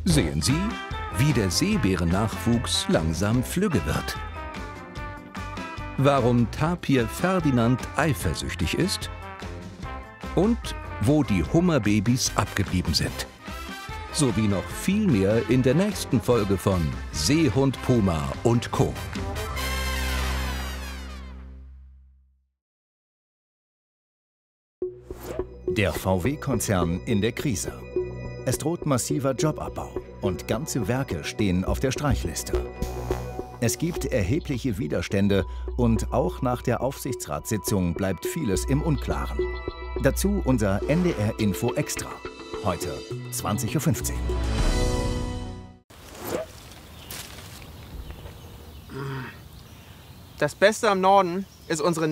Sehen Sie, wie der Seebärennachwuchs langsam flügge wird. Warum Tapir Ferdinand eifersüchtig ist und wo die Hummerbabys abgeblieben sind. Sowie noch viel mehr in der nächsten Folge von Seehund Puma und Co. Der VW-Konzern in der Krise. Es droht massiver Jobabbau und ganze Werke stehen auf der Streichliste. Es gibt erhebliche Widerstände und auch nach der Aufsichtsratssitzung bleibt vieles im Unklaren. Dazu unser NDR Info Extra. Heute 20:15 Uhr. Das Beste am Norden ist unsere